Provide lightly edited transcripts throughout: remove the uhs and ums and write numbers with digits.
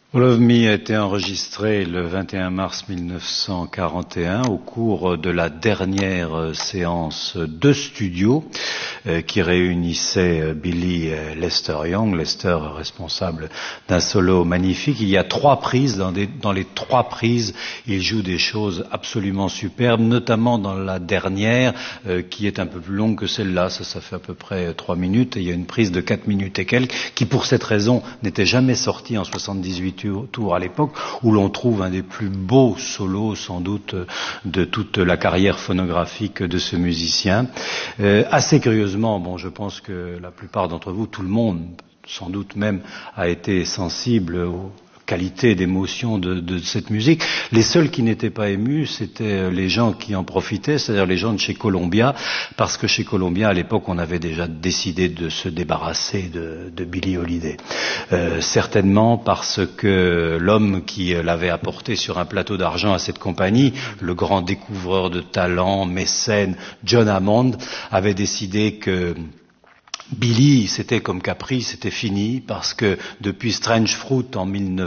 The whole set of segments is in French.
All of Me a été enregistré le 21 mars 1941 au cours de la dernière séance de studio qui réunissait Billy et Lester Young. Lester responsable d'un solo magnifique. Il y a 3 prises. Dans les 3 prises, il joue des choses absolument superbes, notamment dans la dernière qui est un peu plus longue que celle-là. Ça fait à peu près 3 minutes. Et il y a une prise de 4 minutes et quelques qui, pour cette raison, n'était jamais sortie en 78 tour à l'époque, où l'on trouve un des plus beaux solos sans doute de toute la carrière phonographique de ce musicien. Assez curieusement, je pense que la plupart d'entre vous, tout le monde sans doute même, a été sensible aux qualité d'émotion de cette musique. Les seuls qui n'étaient pas émus, c'était les gens qui en profitaient, c'est-à-dire les gens de chez Columbia, parce que chez Columbia, à l'époque, on avait déjà décidé de se débarrasser de Billie Holiday. Certainement parce que l'homme qui l'avait apporté sur un plateau d'argent à cette compagnie, le grand découvreur de talent, mécène, John Hammond, avait décidé que Billy, c'était comme Capri, c'était fini, parce que depuis Strange Fruit en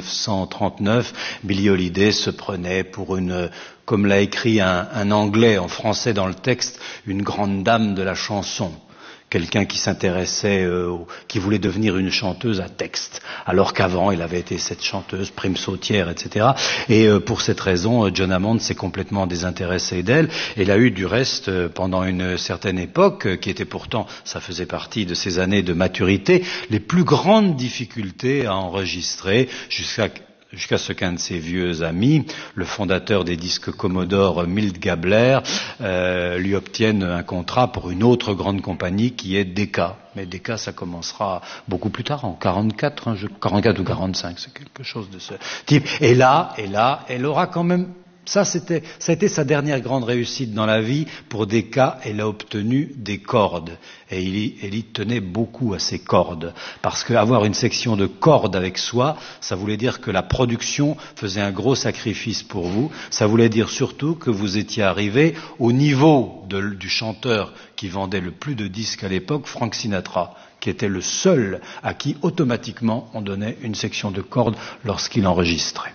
1939, Billie Holiday se prenait pour une, comme l'a écrit un Anglais en français dans le texte, une grande dame de la chanson. Quelqu'un qui s'intéressait, qui voulait devenir une chanteuse à texte, alors qu'avant, elle avait été cette chanteuse, prime sautière, etc. Et pour cette raison, John Hammond s'est complètement désintéressé d'elle. Elle a eu du reste, pendant une certaine époque, qui était pourtant, ça faisait partie de ses années de maturité, les plus grandes difficultés à enregistrer jusqu'à ce qu'un de ses vieux amis, le fondateur des disques Commodore, Milt Gabler, lui obtienne un contrat pour une autre grande compagnie qui est Decca. Mais Decca, ça commencera beaucoup plus tard, en 44, 44 ou 45, c'est quelque chose de ce type. Et là, elle aura quand même... Ça a été sa dernière grande réussite dans la vie. Pour Decca, elle a obtenu des cordes. Et elle y tenait beaucoup à ces cordes. Parce qu'avoir une section de cordes avec soi, ça voulait dire que la production faisait un gros sacrifice pour vous. Ça voulait dire surtout que vous étiez arrivé au niveau du chanteur qui vendait le plus de disques à l'époque, Frank Sinatra, qui était le seul à qui automatiquement on donnait une section de cordes lorsqu'il enregistrait.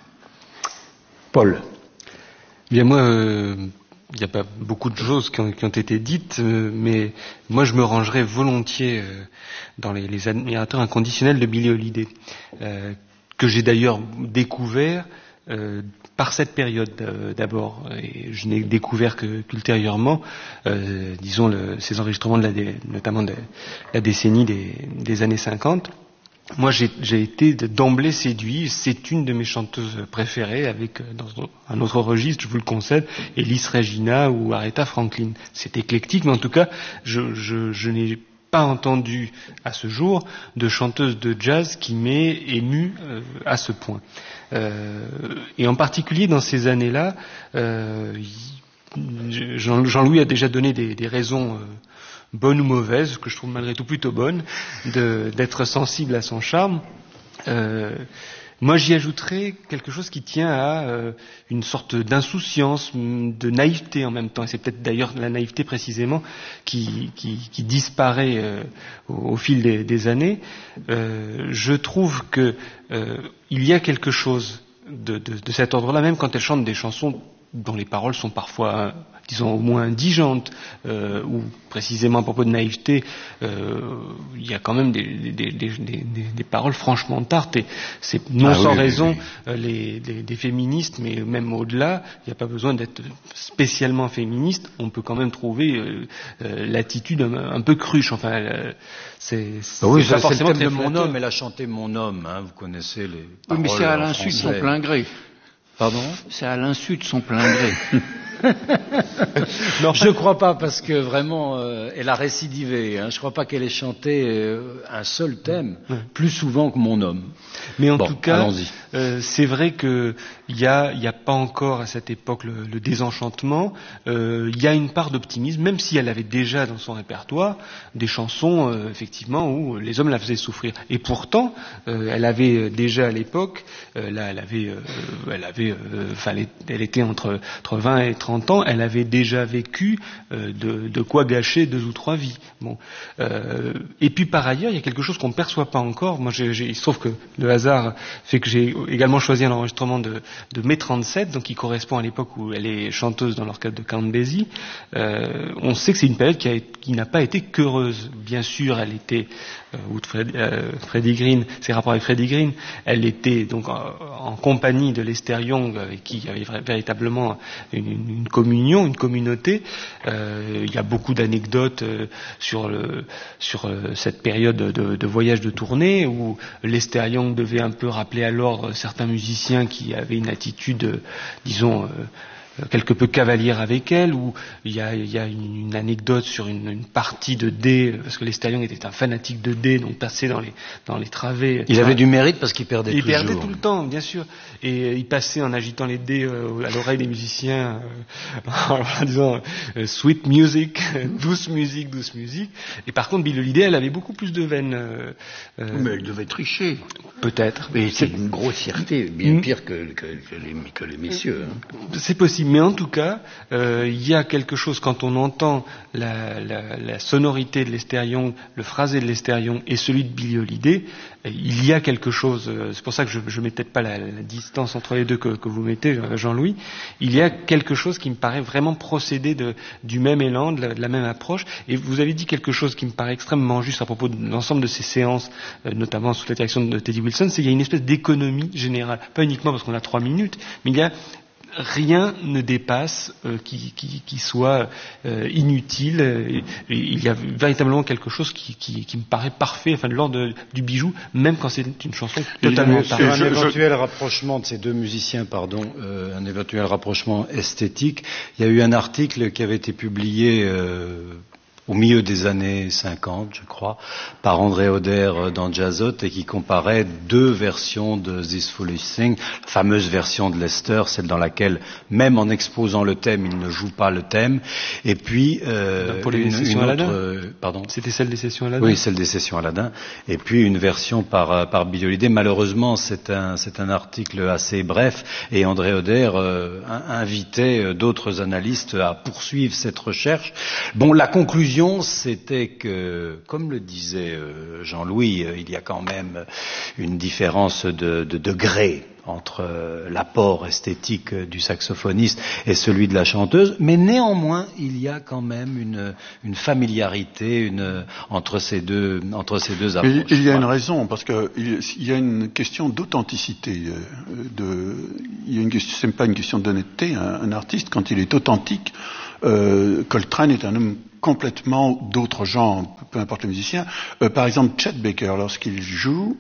Paul. Bien moi, il n'y a pas beaucoup de choses qui ont été dites, mais moi je me rangerais volontiers dans les admirateurs inconditionnels de Billie Holiday, que j'ai d'ailleurs découvert par cette période d'abord, et je n'ai découvert qu'ultérieurement, disons ces enregistrements notamment de la décennie des années 50. Moi, j'ai été d'emblée séduit. C'est une de mes chanteuses préférées, avec dans un autre registre, je vous le concède, Elis Regina ou Aretha Franklin. C'est éclectique, mais en tout cas, je n'ai pas entendu à ce jour de chanteuse de jazz qui m'ait ému à ce point. Et en particulier dans ces années-là, Jean-Louis a déjà donné des raisons bonne ou mauvaise, que je trouve malgré tout plutôt bonne, d'être sensible à son charme. Moi, j'y ajouterais quelque chose qui tient à une sorte d'insouciance, de naïveté en même temps. Et c'est peut-être d'ailleurs la naïveté précisément qui disparaît au fil des années. Je trouve que il y a quelque chose de cet ordre-là, même quand elle chante des chansons dont les paroles sont parfois, disons, au moins indigentes, ou précisément à propos de naïveté, il y a quand même des paroles franchement tartes, et c'est non sans raison. Les féministes, mais même au-delà, il n'y a pas besoin d'être spécialement féministe, on peut quand même trouver l'attitude un peu cruche, enfin, c'est oui, pas forcément le thème très de Mon flatteur. homme, elle a chanté Mon homme, vous connaissez les paroles. Oui, mais c'est à l'insu de son plein gré. Pardon ? C'est à l'insu de son plein gré. Non, je ne crois pas, parce que vraiment, elle a récidivé. Je ne crois pas qu'elle ait chanté un seul thème plus souvent que Mon homme. Mais en tout cas, allons-y. c'est vrai que il y a pas encore à cette époque le désenchantement. Il y a une part d'optimisme, même si elle avait déjà dans son répertoire des chansons effectivement où les hommes la faisaient souffrir. Et pourtant, elle avait déjà à l'époque, elle était entre 20 et 30 ans, elle avait déjà vécu de quoi gâcher 2 ou 3 vies. Bon. Et puis par ailleurs, il y a quelque chose qu'on ne perçoit pas encore. Moi, il se trouve que le hasard fait que j'ai également choisi un enregistrement de mai 37, donc qui correspond à l'époque où elle est chanteuse dans l'orchestre de Count Basie. On sait que c'est une période qui n'a pas été qu'heureuse. Bien sûr, elle était Freddie Green, ses rapports avec Freddie Green, elle était donc en compagnie de Lester Young, avec qui il y avait véritablement une communion, une communauté. Il y a beaucoup d'anecdotes sur cette période de voyage de tournée où Lester Young devait un peu rappeler à l'ordre certains musiciens qui avaient une attitude, disons, quelque peu cavalière avec elle, où il y a une anecdote sur une partie de dés, parce que Lester Young était un fanatique de dés, donc passait dans les travées. Il avait du mérite parce qu'il perdait toujours. Il perdait tout le temps, bien sûr. Et il passait en agitant les dés à l'oreille des musiciens, en disant sweet music, douce musique, douce musique. Et par contre, Bill Holiday, elle avait beaucoup plus de veine. Mais elle devait tricher. Peut-être. Mais c'est une grossièreté, bien pire que les messieurs. Hein. C'est possible. Mais en tout cas, il y a quelque chose, quand on entend la sonorité de Lester Young, le phrasé de Lester Young et celui de Billie Holiday, il y a quelque chose, c'est pour ça que je ne mets peut-être pas la distance entre les deux que vous mettez, Jean-Louis, il y a quelque chose qui me paraît vraiment procéder du même élan, de la même approche, et vous avez dit quelque chose qui me paraît extrêmement juste à propos de l'ensemble de ces séances, notamment sous la direction de Teddy Wilson, c'est qu'il y a une espèce d'économie générale, pas uniquement parce qu'on a 3 minutes, mais il y a rien ne dépasse qui soit inutile. Il y a véritablement quelque chose qui me paraît parfait, enfin de l'ordre du bijou, même quand c'est une chanson totalement sur un éventuel rapprochement de ces deux musiciens, un éventuel rapprochement esthétique, il y a eu un article qui avait été publié au milieu des années 50, je crois, par André Oder dans Jazzot, et qui comparait 2 versions de This Foolish Thing, la fameuse version de Lester, celle dans laquelle, même en exposant le thème, il ne joue pas le thème, et puis pour les sessions Aladdin. Pardon. C'était celle des sessions Aladdin. Oui, celle des sessions Aladdin, et puis une version par Billie Holiday. Malheureusement, c'est un article assez bref, et André Oder invitait d'autres analystes à poursuivre cette recherche. Bon, la conclusion, c'était que, comme le disait Jean-Louis, il y a quand même une différence de degré entre l'apport esthétique du saxophoniste et celui de la chanteuse, mais néanmoins, il y a quand même une familiarité entre ces deux approches. Mais il y a une raison, parce que il y a une question d'authenticité. C'est pas une question d'honnêteté. Un artiste, quand il est authentique, Coltrane est un homme complètement d'autre genre, peu importe le musicien. Par exemple, Chet Baker, lorsqu'il joue,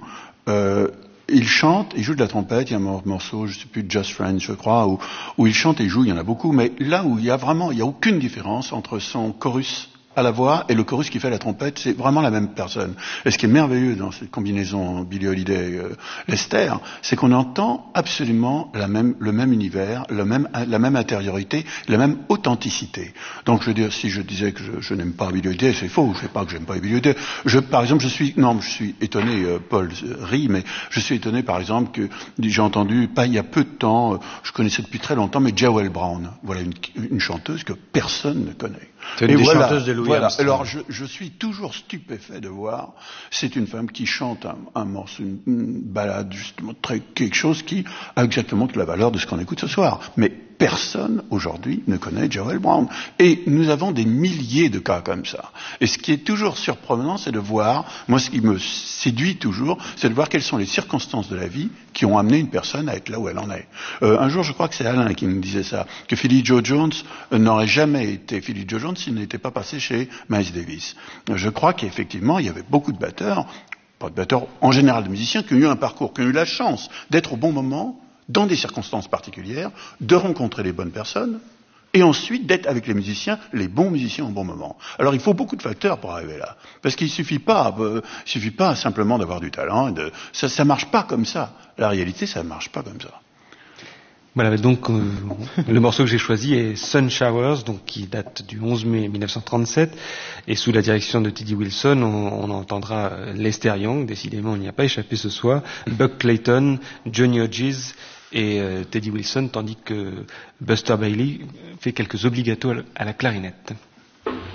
il chante, il joue de la trompette, il y a un morceau, je sais plus, Just Friends, je crois, où il chante et il joue, il y en a beaucoup, mais là où il y a aucune différence entre son chorus à la voix et le chorus qui fait la trompette, c'est vraiment la même personne. Et ce qui est merveilleux dans cette combinaison Billie Holiday Lester, c'est qu'on entend absolument le même univers, la même intériorité, la même authenticité. Donc je veux dire, si je disais que je n'aime pas Billie Holiday, c'est faux. Je sais pas que j'aime pas Billie Holiday. Par exemple, je suis étonné. Paul rit, mais je suis étonné, par exemple, que j'ai entendu, il y a peu de temps, je connaissais depuis très longtemps, mais Jewel Brown. Voilà une chanteuse que personne ne connaît. C'est une des chanteuses de Louis Armstrong. Alors je suis toujours stupéfait de voir, c'est une femme qui chante un morceau, une ballade, justement, quelque chose qui a exactement toute la valeur de ce qu'on écoute ce soir. Mais personne aujourd'hui ne connaît Jewel Brown. Et nous avons des milliers de cas comme ça. Et ce qui est toujours surprenant, c'est de voir, moi ce qui me séduit toujours, c'est de voir quelles sont les circonstances de la vie qui ont amené une personne à être là où elle en est. Un jour, je crois que c'est Alain qui me disait ça, que Philly Joe Jones n'aurait jamais été Philly Joe Jones s'il n'était pas passé chez Miles Davis. Je crois qu'effectivement, il y avait beaucoup de batteurs, pas de batteurs, en général de musiciens, qui ont eu un parcours, qui ont eu la chance d'être au bon moment, dans des circonstances particulières, de rencontrer les bonnes personnes, et ensuite d'être avec les musiciens, les bons musiciens au bon moment. Alors il faut beaucoup de facteurs pour arriver là, parce qu'il suffit pas simplement d'avoir du talent, ça marche pas comme ça. La réalité, ça marche pas comme ça. Voilà, donc le morceau que j'ai choisi est Sun Showers, donc qui date du 11 mai 1937, et sous la direction de Teddy Wilson, on entendra Lester Young, décidément il n'y a pas échappé ce soir, Buck Clayton, Johnny Hodges et Teddy Wilson, tandis que Buster Bailey fait quelques obligatos à la clarinette.